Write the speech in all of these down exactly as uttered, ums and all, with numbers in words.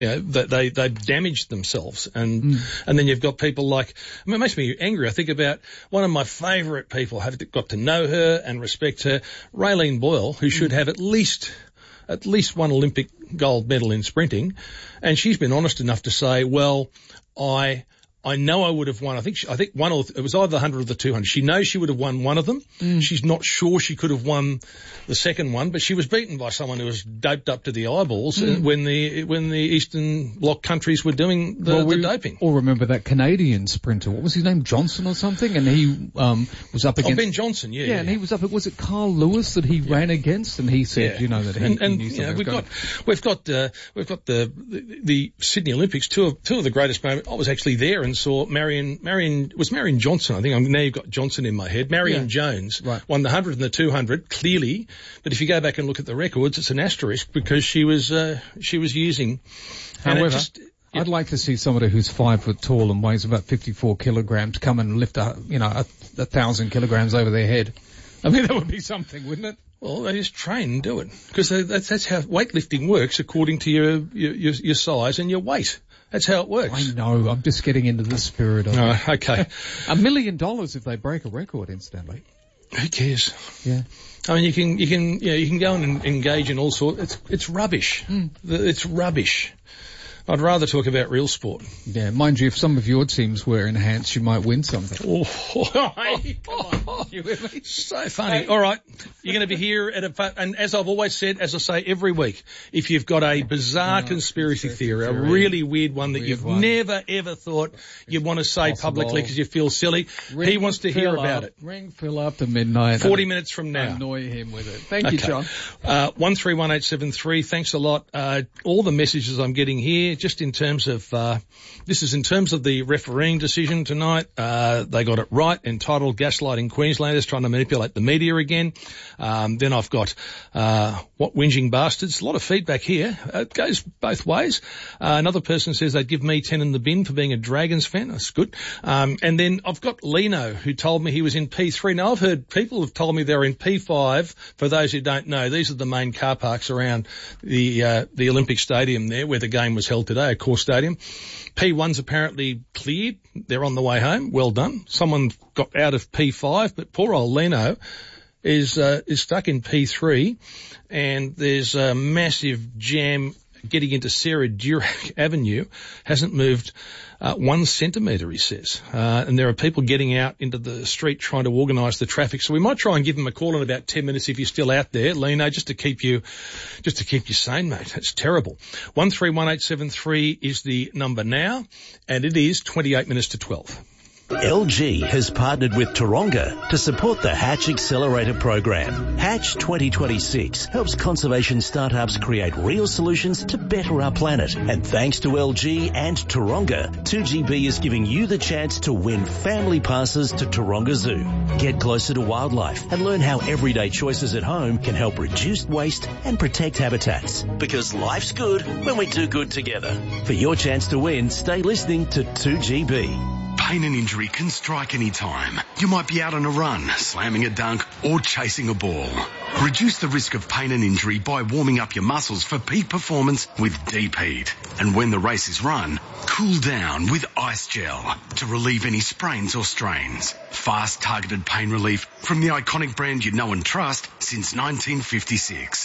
You know, they, they, they've damaged themselves. And, mm. and then you've got people like, I mean, it makes me angry. I think about one of my favourite people, have got to know her and respect her, Raylene Boyle, who should mm. have at least, at least one Olympic gold medal in sprinting. And she's been honest enough to say, well, I, I know I would have won. I think she, I think one or it was either the hundred or the two hundred. She knows she would have won one of them. Mm. She's not sure she could have won the second one, but she was beaten by someone who was doped up to the eyeballs mm. when the when the Eastern Bloc countries were doing the, well, we the doping. All remember that Canadian sprinter. What was his name? Johnson or something? And he um was up against oh, Ben Johnson. Yeah, yeah, yeah, and he was up. Was it Carl Lewis that he yeah. ran against? And he said, yeah. you know, that he, and, and he knew you know, we've going got we've got uh, we've got the, the the Sydney Olympics. Two of two of the greatest moments. I was actually there and saw Marion. Marion, was Marion Johnson, I think. I'm, now you've got Johnson in my head. Marion yeah. Jones right. won the one hundred and the two hundred, clearly. But if you go back and look at the records, it's an asterisk because she was, uh, she was using. However, just, yeah. I'd like to see somebody who's five foot tall and weighs about fifty-four kilograms come and lift a, you know, a, a thousand kilograms over their head. I mean, that would be something, wouldn't it? Well, they just train and do it. Because that's, that's how weightlifting works according to your, your, your, your size and your weight. That's how it works. I know. I'm just getting into the spirit of oh, it. Okay. A million dollars if they break a record, incidentally. Who cares? Yeah. I mean, you can, you can, you know, you can go and engage in all sorts. It's, it's rubbish. Mm. It's rubbish. I'd rather talk about real sport. Yeah, mind you, if some of your teams were enhanced, you might win something. Oh, hey, come on. You with me? So funny. Hey. All right. You're going to be here at a, and as I've always said, as I say every week, if you've got a bizarre no, conspiracy, conspiracy theory, theory, a really weird one that weird you've one. never ever thought you'd want to say Possible. publicly because you feel silly, ring he wants to hear about up, it. Ring Phil up to midnight. Forty minutes from now. Annoy him with it. Thank okay. you, John. Uh, one three one eight seven three. Thanks a lot. Uh, all the messages I'm getting here, just in terms of Of, uh, this is in terms of the refereeing decision tonight. Uh, they got it right, entitled Gaslighting Queenslanders, trying to manipulate the media again. Um, then I've got, uh, what whinging bastards. A lot of feedback here. It goes both ways. Uh, another person says they'd give me ten in the bin for being a Dragons fan. That's good. Um, and then I've got Lino, who told me he was in P three. Now I've heard people have told me they're in P five. For those who don't know, these are the main car parks around the, uh, the Olympic Stadium there where the game was held today, a core stadium. P one's apparently cleared. They're on the way home. Well done. Someone got out of P five, but poor old Leno is, uh, is stuck in P three, and there's a massive jam getting into Sarah Durack Avenue. Hasn't moved uh, one centimetre, he says. Uh, and there are people getting out into the street trying to organise the traffic. So we might try and give him a call in about ten minutes if you're still out there, Lino, just to keep you, just to keep you sane, mate. That's terrible. one three one eight seven three is the number now, and it is twenty-eight minutes to twelve. L G has partnered with Taronga to support the Hatch Accelerator program. Hatch twenty twenty-six helps conservation startups create real solutions to better our planet. And thanks to L G and Taronga, two G B is giving you the chance to win family passes to Taronga Zoo. Get closer to wildlife and learn how everyday choices at home can help reduce waste and protect habitats. Because life's good when we do good together. For your chance to win, stay listening to two G B. Pain and injury can strike any time. You might be out on a run, slamming a dunk, or chasing a ball. Reduce the risk of pain and injury by warming up your muscles for peak performance with Deep Heat. And when the race is run, cool down with Ice Gel to relieve any sprains or strains. Fast, targeted pain relief from the iconic brand you know and trust since nineteen fifty-six.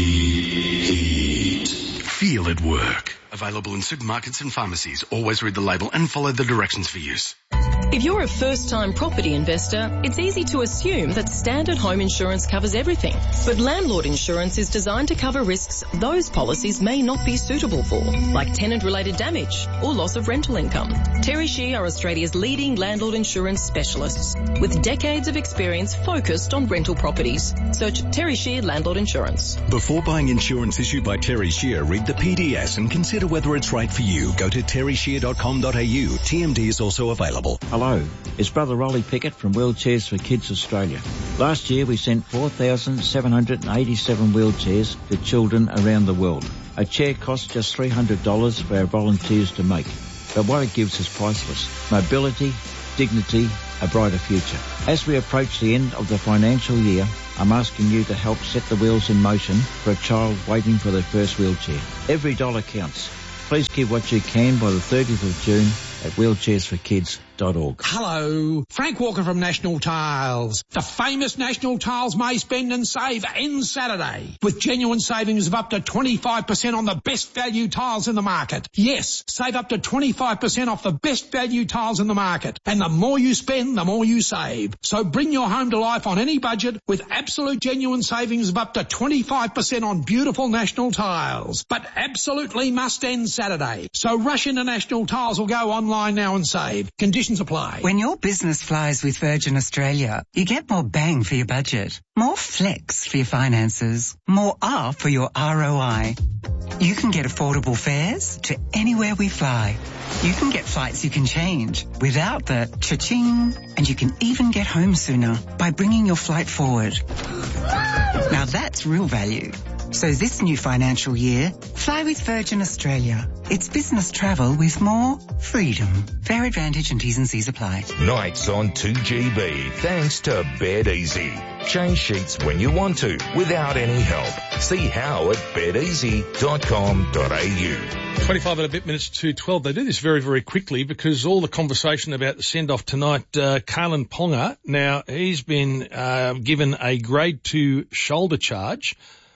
Deep Heat. Feel it work. Available in supermarkets and pharmacies. Always read the label and follow the directions for use. If you're a first-time property investor, it's easy to assume that standard home insurance covers everything. But landlord insurance is designed to cover risks those policies may not be suitable for, like tenant-related damage or loss of rental income. Terry Shear are Australia's leading landlord insurance specialists, with decades of experience focused on rental properties. Search Terry Shear Landlord Insurance. Before buying insurance issued by Terry Shear, read the P D S and consider whether it's right for you. Go to terry shear dot com dot a u. T M D is also available. Hello, it's Brother Rolly Pickett from Wheelchairs for Kids Australia. Last year we sent four thousand seven hundred eighty-seven wheelchairs to children around the world. A chair costs just three hundred dollars for our volunteers to make, but what it gives is priceless. Mobility, dignity, a brighter future. As we approach the end of the financial year, I'm asking you to help set the wheels in motion for a child waiting for their first wheelchair. Every dollar counts. Please give what you can by the thirtieth of June at wheelchairs for kids dot org. Hello, Frank Walker from National Tiles. The famous National Tiles May Spend and Save ends Saturday with genuine savings of up to twenty-five percent on the best value tiles in the market. Yes, save up to twenty-five percent off the best value tiles in the market. And the more you spend, the more you save. So bring your home to life on any budget with absolute genuine savings of up to twenty-five percent on beautiful National Tiles. But absolutely must end Saturday. So rush into National Tiles or go online now and save. Conditions apply. When your business flies with Virgin Australia, you get more bang for your budget, more flex for your finances, more R for your R O I. You can get affordable fares to anywhere we fly. You can get flights you can change without the cha-ching, and you can even get home sooner by bringing your flight forward. Now that's real value. So this new financial year, fly with Virgin Australia. It's business travel with more freedom. Fare advantage and T's and C's apply. Nights on two G B, thanks to Bed Easy. Change sheets when you want to, without any help. See how at bed easy dot com dot a u. twenty-five and a bit minutes to twelve. They do this very, very quickly because all the conversation about the send-off tonight, uh, Kalyn Ponga, now he's been uh, given a grade two shoulder charge.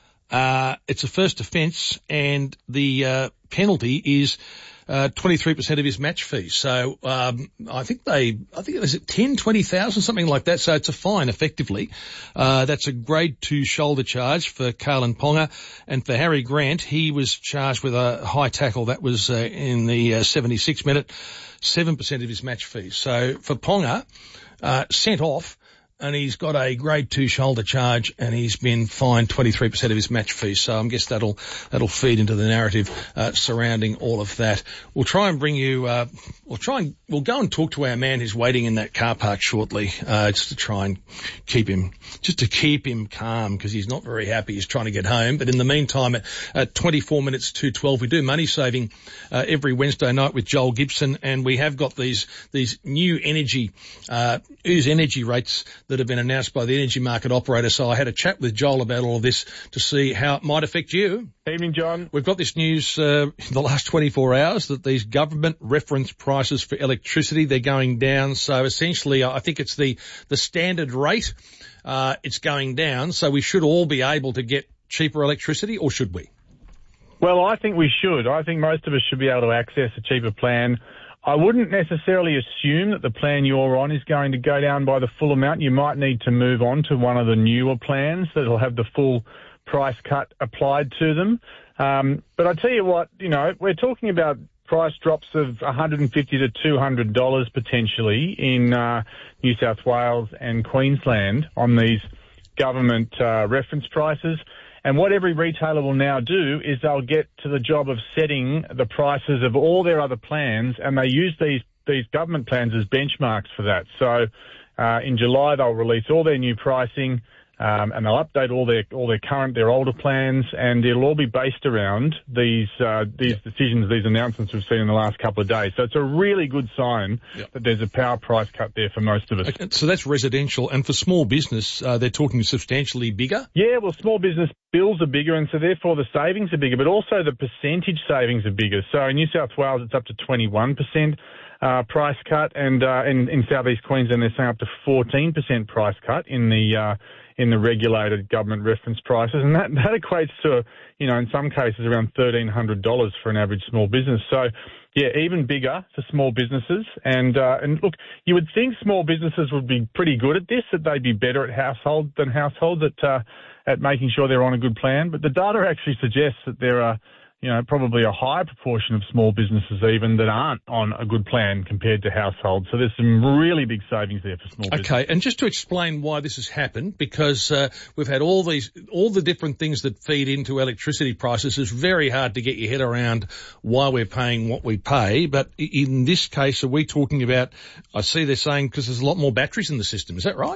Uh, it's a first offence, and the uh, penalty is uh, twenty-three percent of his match fee. So um, I think they, I think it was ten, twenty thousand, something like that. So it's a fine, effectively. Uh, that's a grade two shoulder charge for Kalyn Ponga, and for Harry Grant, he was charged with a high tackle that was uh, in the uh, seventy-sixth minute, seven percent of his match fee. So for Ponga, uh, sent off. And he's got a grade two shoulder charge, and he's been fined twenty-three percent of his match fee. So I guess that'll that'll feed into the narrative uh, surrounding all of that. We'll try and bring you. Uh, we'll try and we'll go and talk to our man who's waiting in that car park shortly, uh, just to try and keep him, just to keep him calm, because he's not very happy. He's trying to get home. But in the meantime, at, at twenty-four minutes to twelve, we do money saving uh, every Wednesday night with Joel Gibson, and we have got these these new energy uh, ooze energy rates that have been announced by the energy market operator. So I had a chat with Joel about all of this to see how it might affect you. Evening, John. We've got this news uh, in the last twenty-four hours that these government reference prices for electricity, they're going down. So essentially, I think it's the, the standard rate. Uh, it's going down. So we should all be able to get cheaper electricity, or should we? Well, I think we should. I think most of us should be able to access a cheaper plan. I wouldn't necessarily assume that the plan you're on is going to go down by the full amount. You might need to move on to one of the newer plans that will have the full price cut applied to them. Um, but I tell you what, you know, we're talking about price drops of one hundred fifty to two hundred dollars potentially in uh, New South Wales and Queensland on these government uh, reference prices. And what every retailer will now do is they'll get to the job of setting the prices of all their other plans, and they use these, these government plans as benchmarks for that. So uh, in July, they'll release all their new pricing, um, and they'll update all their all their current, their older plans, and it'll all be based around these uh, these yep. decisions, these announcements we've seen in the last couple of days. So it's a really good sign yep. that there's a power price cut there for most of us. Okay, so that's residential, and for small business, uh, they're talking substantially bigger? Yeah, well, small business bills are bigger, and so therefore the savings are bigger, but also the percentage savings are bigger. So in New South Wales, it's up to twenty-one percent. Uh, price cut, and uh, in, in southeast Queensland they're saying up to fourteen percent price cut in the uh, in the regulated government reference prices, and that that equates to, you know, in some cases around thirteen hundred dollars for an average small business. So yeah, even bigger for small businesses. And uh, and look, you would think small businesses would be pretty good at this, that they'd be better at household than households at uh, at making sure they're on a good plan. But the data actually suggests that there are, you know, probably a higher proportion of small businesses even that aren't on a good plan compared to households. So there's some really big savings there for small businesses. Okay, and just to explain why this has happened, because uh, we've had all these, all the different things that feed into electricity prices. It's very hard to get your head around why we're paying what we pay. But in this case, are we talking about, I see they're saying because there's a lot more batteries in the system. Is that right?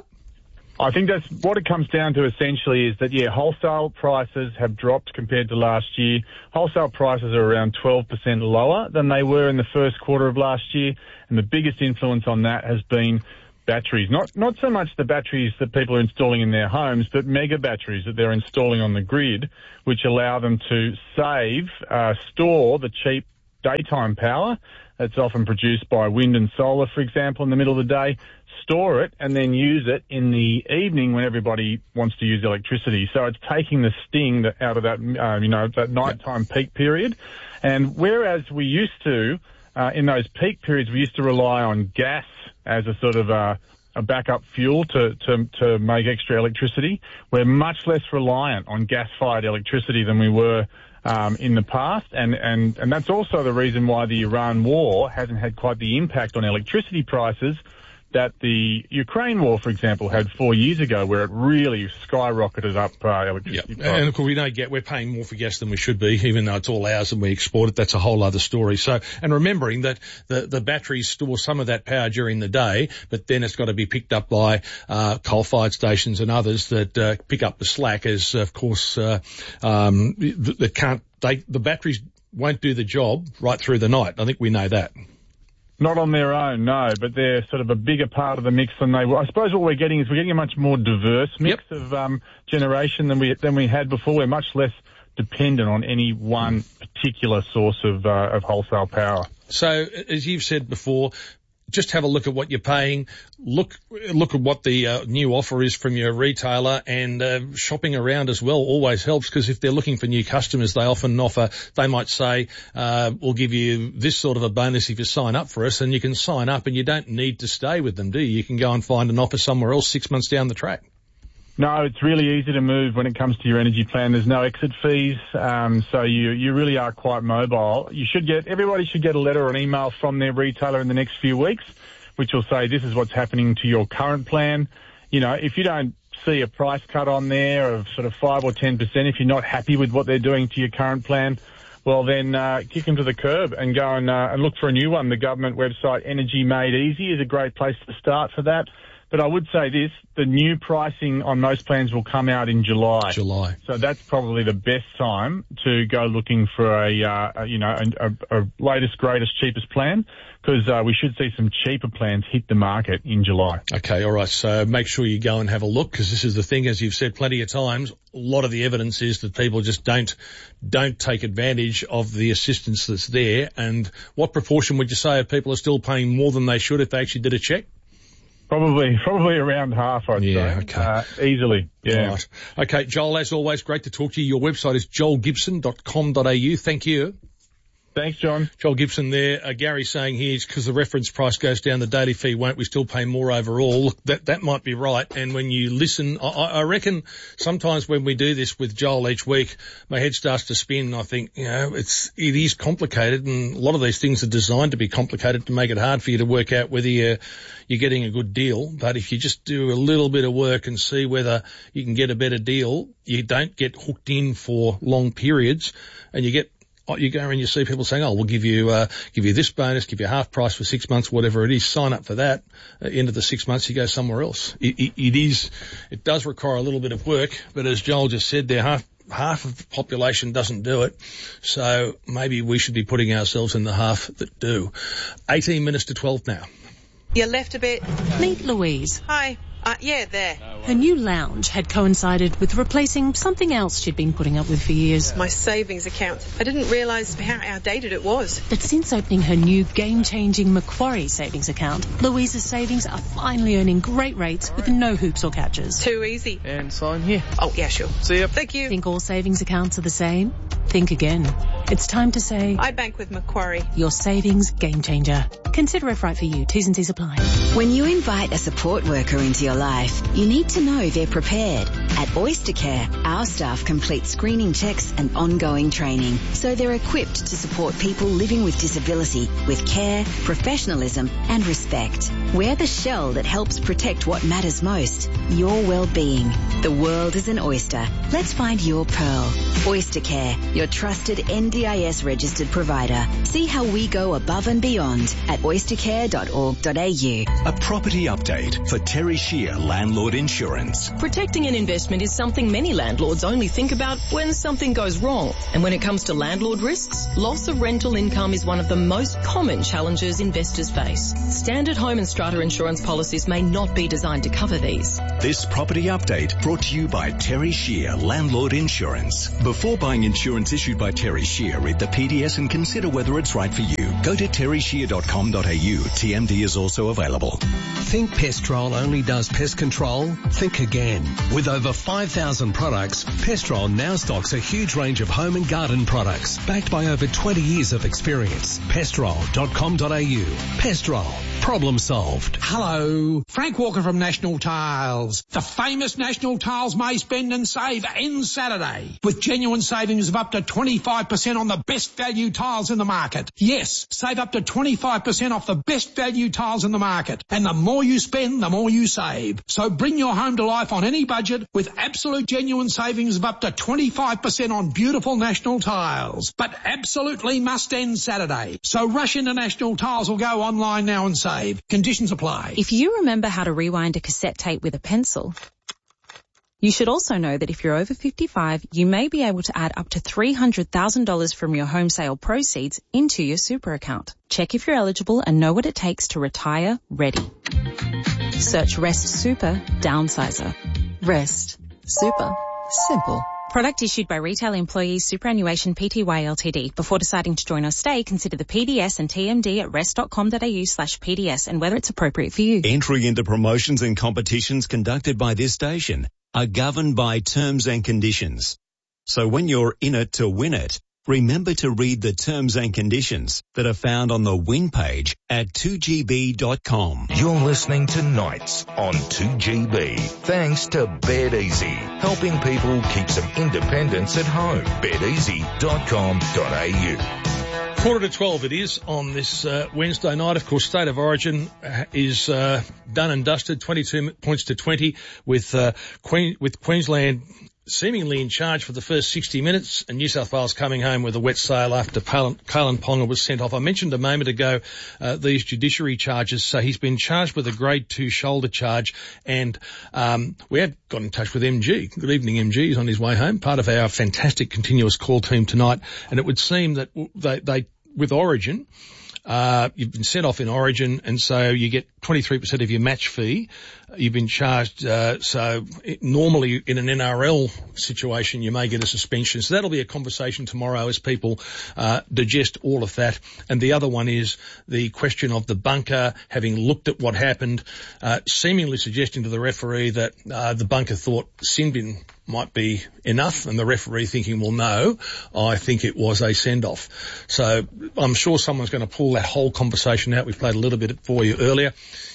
I think that's what it comes down to essentially is that, yeah, wholesale prices have dropped compared to last year. Wholesale prices are around twelve percent lower than they were in the first quarter of last year. And the biggest influence on that has been batteries. Not, not so much the batteries that people are installing in their homes, but mega batteries that they're installing on the grid, which allow them to save, uh, store the cheap daytime power that's often produced by wind and solar, for example, in the middle of the day, store it and then use it in the evening when everybody wants to use electricity. So it's taking the sting that, out of that, uh, you know, that nighttime peak period. And whereas we used to, uh, in those peak periods, we used to rely on gas as a sort of a, a backup fuel to, to, to make extra electricity, we're much less reliant on gas-fired electricity than we were um, in the past. And, and, and that's also the reason why the Iran war hasn't had quite the impact on electricity prices that the Ukraine war, for example, had four years ago, where it really skyrocketed up uh, electricity yep. prices. And of course, we don't get, we're paying more for gas than we should be, even though it's all ours and we export it. That's a whole other story. So, and remembering that the, the batteries store some of that power during the day, but then it's got to be picked up by uh, coal-fired stations and others that uh, pick up the slack, as, of course, uh, um, that can't, they, the batteries won't do the job right through the night. I think we know that. Not on their own, no, but they're sort of a bigger part of the mix than they were. I suppose what we're getting is we're getting a much more diverse mix yep. of um, generation than we than we had before. We're much less dependent on any one particular source of uh, of wholesale power. So, as you've said before, just have a look at what you're paying. Look, look at what the uh, new offer is from your retailer, and uh, shopping around as well always helps, because if they're looking for new customers, they often offer, they might say, uh, we'll give you this sort of a bonus if you sign up for us, and you can sign up and you don't need to stay with them, do you? You can go and find an offer somewhere else six months down the track. No, it's really easy to move when it comes to your energy plan. There's no exit fees, um, so you you really are quite mobile. You should get everybody should get a letter or an email from their retailer in the next few weeks, which will say this is what's happening to your current plan. You know, if you don't see a price cut on there of sort of five or ten percent, if you're not happy with what they're doing to your current plan, well then uh, kick them to the curb and go and, uh, and look for a new one. The government website Energy Made Easy is a great place to start for that. But I would say this, the new pricing on most plans will come out in July. July. So that's probably the best time to go looking for a, uh, a you know, a, a, a latest, greatest, cheapest plan, because uh, we should see some cheaper plans hit the market in July. Okay, all right. So make sure you go and have a look, because this is the thing, as you've said plenty of times, a lot of the evidence is that people just don't don't take advantage of the assistance that's there. And what proportion would you say of people are still paying more than they should if they actually did a check? Probably, probably around half, I'd yeah, say. Okay. Uh, easily, yeah. Right. Okay, Joel, as always, great to talk to you. Your website is joel gibson dot com dot a u. Thank you. Thanks, John. Joel Gibson there. Uh, Gary saying here, because the reference price goes down, the daily fee won't. We still pay more overall. Look, that, that might be right. And when you listen, I, I reckon sometimes when we do this with Joel each week, my head starts to spin. I think, you know, it's, it is complicated, and a lot of these things are designed to be complicated to make it hard for you to work out whether you're, you're getting a good deal. But if you just do a little bit of work and see whether you can get a better deal, you don't get hooked in for long periods, and you get you go and you see people saying, oh, we'll give you, uh, give you this bonus, give you half price for six months, whatever it is, sign up for that. At the end of the six months, you go somewhere else. It, it, it is, it does require a little bit of work, but as Joel just said there, half, half of the population doesn't do it. So maybe we should be putting ourselves in the half that do. eighteen minutes to twelve now. You left a bit. Meet Louise. Hi. Uh, yeah, there. Her new lounge had coincided with replacing something else she'd been putting up with for years. My savings account. I didn't realise how outdated it was. But since opening her new game-changing Macquarie savings account, Louise's savings are finally earning great rates with no hoops or catches. Too easy. And sign here. Oh, yeah, sure. See ya. Thank you. Think all savings accounts are the same? Think again. It's time to say... I bank with Macquarie. Your savings game changer. Consider if right for you. T's and C's apply. When you invite a support worker into your life, you need to know they're prepared. At Oyster Care, our staff complete screening checks and ongoing training, so they're equipped to support people living with disability with care, professionalism and respect. We're the shell that helps protect what matters most, your well-being. The world is an oyster. Let's find your pearl. Oyster Care, your trusted N D I S registered provider. See how we go above and beyond at oyster care dot org dot a u. A property update for Terry Shear Landlord Insurance. Protecting an investment is something many landlords only think about when something goes wrong. And when it comes to landlord risks, loss of rental income is one of the most common challenges investors face. Standard Home and Strata insurance policies may not be designed to cover these. This property update brought to you by Terry Shear Landlord Insurance. Before buying insurance issued by Terry Shear, Shear read the P D S and consider whether it's right for you. Go to terry shear dot com dot a u. T M D is also available. Think Pestrol only does pest control? Think again. With over five thousand products, Pestrol now stocks a huge range of home and garden products, backed by over twenty years of experience. pestrol dot com dot a u. Pestrol. Problem solved. Hello, Frank Walker from National Tiles. The famous National Tiles May Spend and Save ends Saturday with genuine savings of up to twenty-five percent on the best value tiles in the market. Yes, save up to twenty-five percent off the best value tiles in the market. And the more you spend, the more you save. So bring your home to life on any budget with absolute genuine savings of up to twenty-five percent on beautiful National Tiles. But absolutely must end Saturday. So rush into National Tiles or go online now and save. Conditions apply. If you remember how to rewind a cassette tape with a pencil, you should also know that if you're over fifty-five, you may be able to add up to three hundred thousand dollars from your home sale proceeds into your super account. Check if you're eligible and know what it takes to retire ready. Search Rest Super Downsizer. Rest Super Simple. Product issued by Retail Employees Superannuation Pty Ltd. Before deciding to join or stay, consider the P D S and T M D at rest dot com dot a u slash P D S and whether it's appropriate for you. Entry into promotions and competitions conducted by this station are governed by terms and conditions. So when you're in it to win it, remember to read the terms and conditions that are found on the win page at two g b dot com. You're listening to Nights on two G B. Thanks to Bed Easy, helping people keep some independence at home. bed easy dot com dot a u. Quarter to twelve it is on this uh, Wednesday night. Of course, State of Origin is uh, done and dusted, twenty-two points to twenty, with uh, Queen with Queensland seemingly in charge for the first sixty minutes, and New South Wales coming home with a wet sail after Kalyn Ponga was sent off. I mentioned a moment ago uh, these judiciary charges. So he's been charged with a grade two shoulder charge, and um, we have got in touch with M G. Good evening, M G. He's on his way home, part of our fantastic continuous call team tonight. And it would seem that they, they with Origin, Uh, you've been sent off in Origin, and so you get twenty-three percent of your match fee. You've been charged, uh, so it, normally in an N R L situation you may get a suspension. So that'll be a conversation tomorrow as people uh, digest all of that. And the other one is the question of the bunker, having looked at what happened, uh, seemingly suggesting to the referee that uh, the bunker thought sin bin might be enough, and the referee thinking, well, no, I think it was a send-off. So I'm sure someone's going to pull that whole conversation out. We've played a little bit for you earlier.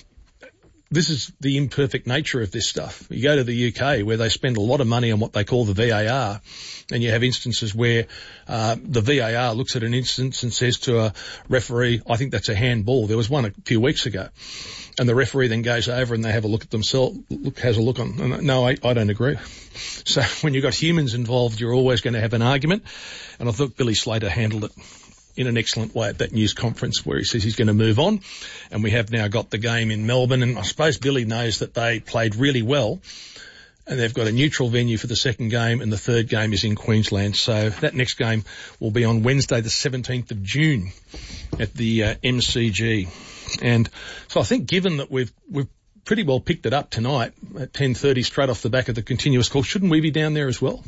This is the imperfect nature of this stuff. You go to the U K where they spend a lot of money on what they call the V A R, and you have instances where uh, the V A R looks at an instance and says to a referee, I think that's a handball. There was one a few weeks ago. And the referee then goes over and they have a look at themselves, look, has a look on, and no, I, I don't agree. So when you've got humans involved, you're always going to have an argument. And I thought Billy Slater handled it in an excellent way at that news conference where he says he's going to move on. And we have now got the game in Melbourne, and I suppose Billy knows that they played really well. And they've got a neutral venue for the second game, and the third game is in Queensland. So that next game will be on Wednesday the seventeenth of June at the uh, M C G. And so I think given that we've we've pretty well picked it up tonight at ten thirty straight off the back of the continuous call, shouldn't we be down there as well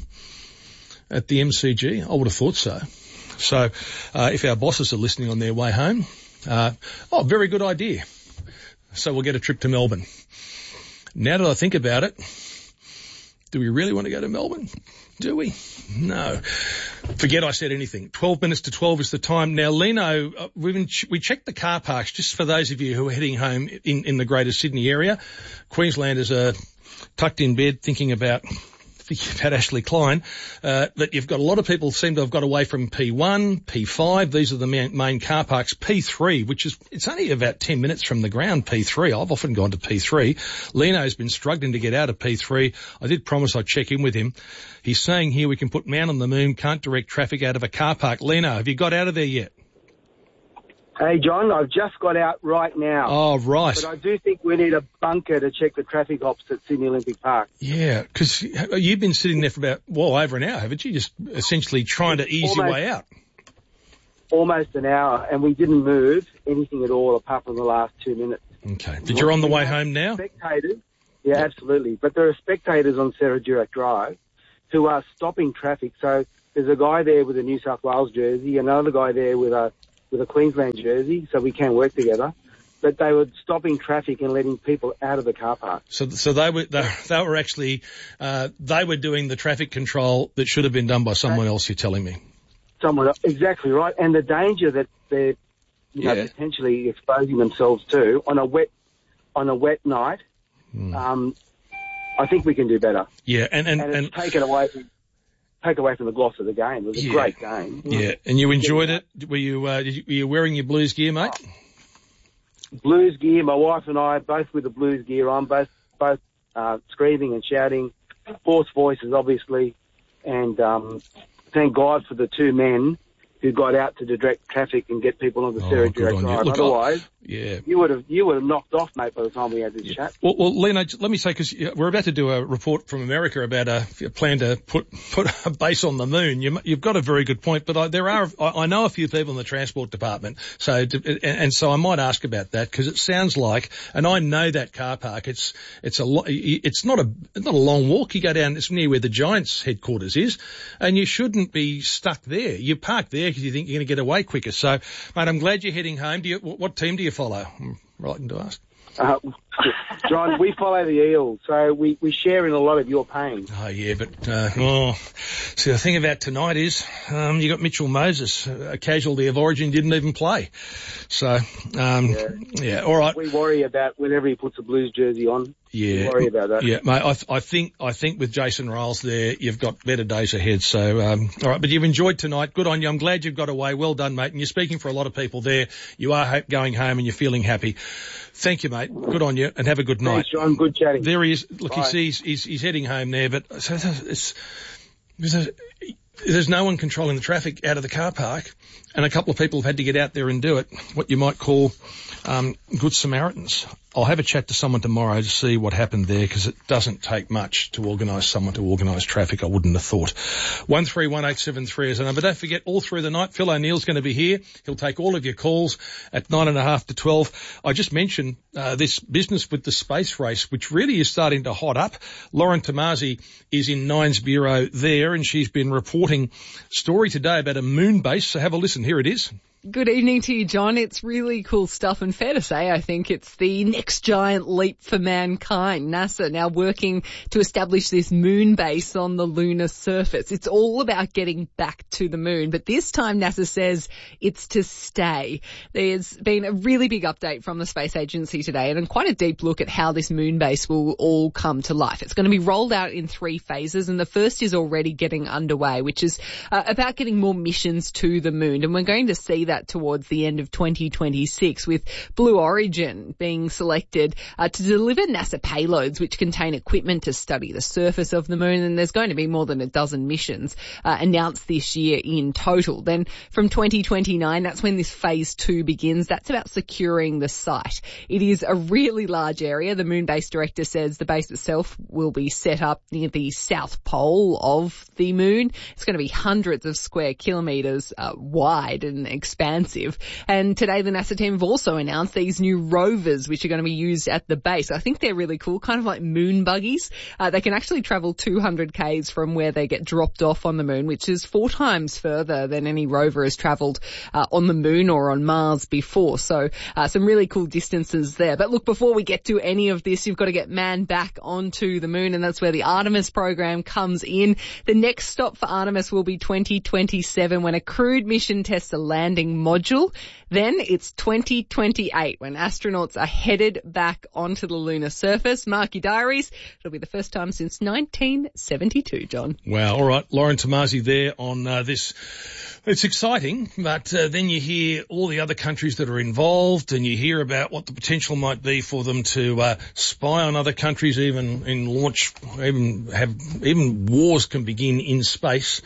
at the M C G? I would have thought so. So uh, if our bosses are listening on their way home, uh, oh, very good idea. So we'll get a trip to Melbourne. Now that I think about it, do we really want to go to Melbourne? Do we? No. Forget I said anything. twelve minutes to twelve is the time. Now, Lino, uh, we've been ch- we checked the car parks just for those of you who are heading home in, in the Greater Sydney area. Queenslanders are tucked in bed thinking about thinking about Ashley Klein, uh, that you've got a lot of people seem to have got away from P one, P five. These are the main, main car parks. P three, which is, it's only about ten minutes from the ground, P three. I've often gone to P three. Lino's been struggling to get out of P three. I did promise I'd check in with him. He's saying here we can put man on the moon, can't direct traffic out of a car park. Lino, have you got out of there yet? Hey, John, I've just got out right now. Oh, right. But I do think we need a bunker to check the traffic ops at Sydney Olympic Park. Yeah, because you've been sitting there for about, well, over an hour, haven't you? Just essentially trying to ease almost, your way out. Almost an hour, and we didn't move anything at all apart from the last two minutes. Okay. But you're on the way home now? Spectators. Yeah, absolutely. But there are spectators on Sarah Durack Drive who are stopping traffic. So there's a guy there with a New South Wales jersey, another guy there with a with a Queensland jersey, so we can work together. But they were stopping traffic and letting people out of the car park. So, so they were they, they were actually uh, they were doing the traffic control that should have been done by someone else. You're telling me? Someone else, exactly right. And the danger that they're you know, Yeah. potentially exposing themselves to on a wet on a wet night. Mm. Um, I think we can do better. Yeah, and and, and, and it's take it away from take away from the gloss of the game. It was a Yeah. great game. yeah, and you enjoyed it. Were you, uh, did you were you wearing your Blues gear, mate? Blues gear. My wife and I both with the Blues gear on, both both uh, screaming and shouting, hoarse voices, obviously, and um, thank God for the two men who got out to direct traffic and get people on the Oh, Sarah good direct on you. drive. Look, Otherwise, Yeah. you would have you would have knocked off, mate, by the time we had this chat. Well, well, Leno, let me say, because we're about to do a report from America about a, a plan to put put a base on the moon. You, you've got a very good point, but I, there are I, I know a few people in the transport department, so to, and, and so I might ask about that, because it sounds like, and I know that car park. It's it's a lo- it's not a not a long walk. You go down, it's near where the Giants headquarters is, and you shouldn't be stuck there. You park there because you think you're going to get away quicker. So, mate, I'm glad you're heading home. Do you, what team do you follow? I'm right to ask. Uh, John, we follow the Eels, so we, we share in a lot of your pain. Oh, yeah, but, uh, oh, see, the thing about tonight is, um, you got Mitchell Moses, a casualty of Origin, didn't even play. So, um, yeah, yeah all right. We worry about whenever he puts a Blues jersey on. Yeah. We worry about that. Yeah, mate, I, th- I think, I think with Jason Riles there, you've got better days ahead. So, um, all right, but you've enjoyed tonight. Good on you. I'm glad you've got away. Well done, mate. And you're speaking for a lot of people there. You are ha- going home and you're feeling happy. Thank you, mate. Good on you, and have a good night. Thanks, John. Good chatting. There he is. Look, Bye. he's, he's he's heading home there, but so it's there's, a, there's no one controlling the traffic out of the car park, and a couple of people have had to get out there and do it. What you might call um, good Samaritans. I'll have a chat to someone tomorrow to see what happened there, because it doesn't take much to organise someone to organise traffic, I wouldn't have thought. one three one eight seven three is the number. Don't forget, all through the night, Phil O'Neill's going to be here. He'll take all of your calls at nine and a half to twelve. I just mentioned uh, this business with the space race, which really is starting to hot up. Lauren Tomasi is in Nine's Bureau there, and she's been reporting story today about a moon base. So have a listen. Here it is. Good evening to you, John. It's really cool stuff, and fair to say, I think it's the next giant leap for mankind. NASA now working to establish this moon base on the lunar surface. It's all about getting back to the moon, but this time NASA says it's to stay. There's been a really big update from the space agency today, and quite a deep look at how this moon base will all come to life. It's going to be rolled out in three phases, and the first is already getting underway, which is uh, about getting more missions to the moon, and we're going to see that towards the end of twenty twenty-six, with Blue Origin being selected uh, to deliver NASA payloads which contain equipment to study the surface of the moon, and there's going to be more than a dozen missions uh, announced this year in total. Then from twenty twenty-nine, that's when this phase two begins. That's about securing the site. It is a really large area. The moon base director says the base itself will be set up near the south pole of the moon. It's going to be hundreds of square kilometres uh, wide and expansive. And today the NASA team have also announced these new rovers which are going to be used at the base. I think they're really cool, kind of like moon buggies. Uh, they can actually travel two hundred kays from where they get dropped off on the moon, which is four times further than any rover has travelled uh, on the moon or on Mars before. So uh, some really cool distances there. But look, before we get to any of this, you've got to get man back onto the moon, and that's where the Artemis program comes in. The next stop for Artemis will be twenty twenty-seven, when a crewed mission tests a landing module. Then it's twenty twenty-eight when astronauts are headed back onto the lunar surface. Mark your diaries. It'll be the first time since nineteen seventy-two, John. Wow. All right. Lauren Tomasi there on uh, this. It's exciting, but uh, then you hear all the other countries that are involved, and you hear about what the potential might be for them to uh, spy on other countries, even in launch, even have, even wars can begin in space.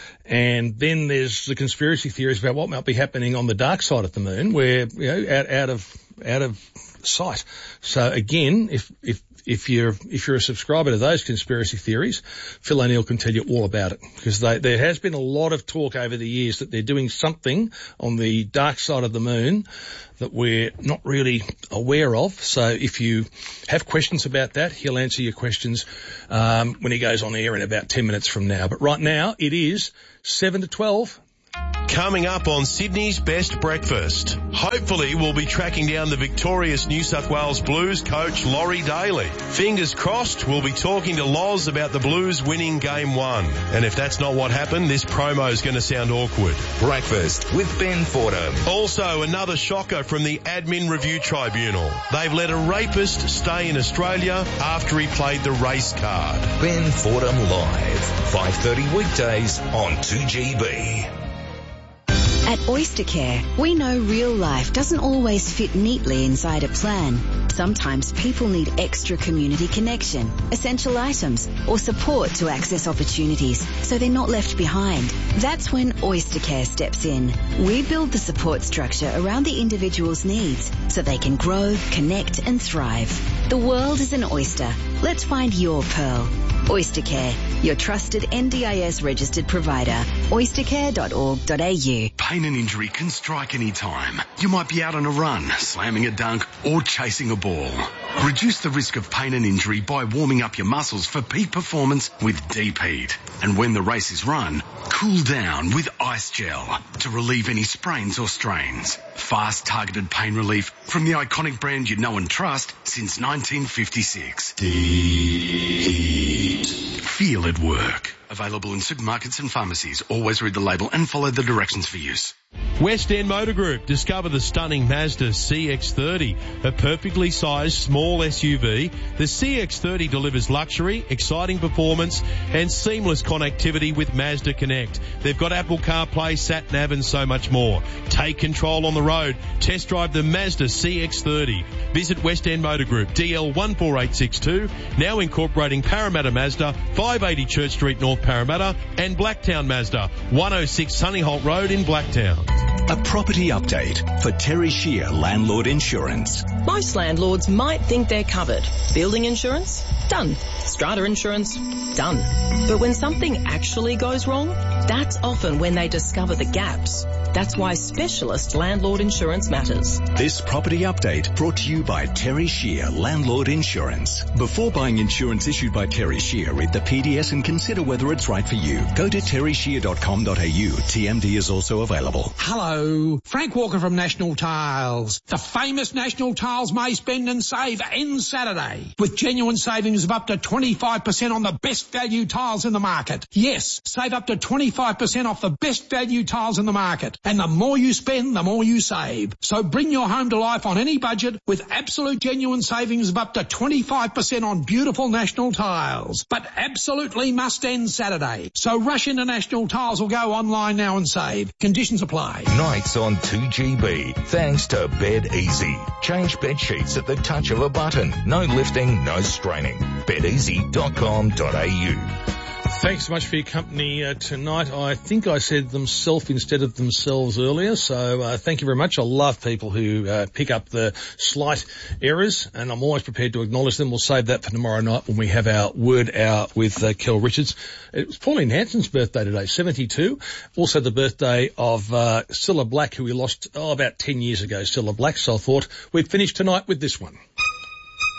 And then there's the conspiracy theories about what might be happening on the dark side of the moon, where, you know, out, out of, out of sight. So again, if, if, if you're if you're a subscriber to those conspiracy theories, Phil O'Neill can tell you all about it, because they, there has been a lot of talk over the years that they're doing something on the dark side of the moon that we're not really aware of. So if you have questions about that, he'll answer your questions um, when he goes on air in about ten minutes from now. But right now, it is seven to twelve. Coming up on Sydney's Best Breakfast. Hopefully we'll be tracking down the victorious New South Wales Blues coach Laurie Daly. Fingers crossed we'll be talking to Loz about the Blues winning game one. And if that's not what happened, this promo is going to sound awkward. Breakfast with Ben Fordham. Also, another shocker from the Admin Review Tribunal. They've let a rapist stay in Australia after he played the race card. Ben Fordham Live. five thirty weekdays on two G B. At Oystercare, we know real life doesn't always fit neatly inside a plan. Sometimes people need extra community connection, essential items, or support to access opportunities so they're not left behind. That's when Oystercare steps in. We build the support structure around the individual's needs so they can grow, connect, and thrive. The world is an oyster. Let's find your pearl. Oystercare, your trusted N D I S registered provider. oystercare dot org dot a u. Pain and injury can strike any time. You might be out on a run, slamming a dunk, or chasing a ball. Reduce the risk of pain and injury by warming up your muscles for peak performance with Deep Heat. And when the race is run, cool down with Ice Gel to relieve any sprains or strains. Fast, targeted pain relief from the iconic brand you know and trust since nineteen fifty-six. Deep Heat. Feel it work. Available in supermarkets and pharmacies. Always read the label and follow the directions for use. West End Motor Group. Discover the stunning Mazda C X thirty, a perfectly sized small S U V. The C X thirty delivers luxury, exciting performance and seamless connectivity with Mazda Connect. They've got Apple CarPlay, SatNav and so much more. Take control on the road. Test drive the Mazda C X thirty. Visit West End Motor Group, D L one four eight six two, now incorporating Parramatta Mazda, five eighty Church Street, North Parramatta, and Blacktown Mazda, one oh six Sunny Holt Road in Blacktown. A property update for Terry Shear Landlord Insurance. Most landlords might think they're covered. Building insurance? Done. Strata insurance? Done. But when something actually goes wrong, that's often when they discover the gaps. That's why specialist landlord insurance matters. This property update brought to you by Terry Shear Landlord Insurance. Before buying insurance issued by Terry Shear, read the P D S and consider whether it's right for you. Go to terry shear dot com dot a u. T M D is also available. Hello, Frank Walker from National Tiles. The famous National Tiles May Spend and Save ends Saturday with genuine savings of up to twenty-five percent on the best value tiles in the market. Yes, save up to twenty-five percent off the best value tiles in the market. And the more you spend, the more you save. So bring your home to life on any budget with absolute genuine savings of up to twenty-five percent on beautiful National Tiles. But absolutely must end Saturday. So rush into National Tiles or go online now and save. Conditions apply. Nights on two G B. Thanks to Bed Easy. Change bed sheets at the touch of a button. No lifting, no straining. bed easy dot com dot a u. Thanks so much for your company uh, tonight. I think I said themself instead of themselves earlier, so uh, thank you very much. I love people who uh, pick up the slight errors, and I'm always prepared to acknowledge them. We'll save that for tomorrow night when we have our word hour with uh, Kel Richards. It was Pauline Hanson's birthday today, seventy-two. Also the birthday of uh, Cilla Black, who we lost oh, about ten years ago, Cilla Black. So I thought we'd finish tonight with this one.